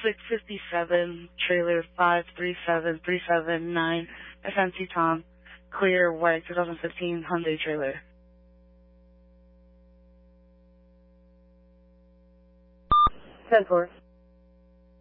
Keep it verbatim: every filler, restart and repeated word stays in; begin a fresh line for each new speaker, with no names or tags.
six fifty-seven, trailer five three seven three seven nine, F M C Tom, clear white twenty fifteen Hyundai trailer.
ten four.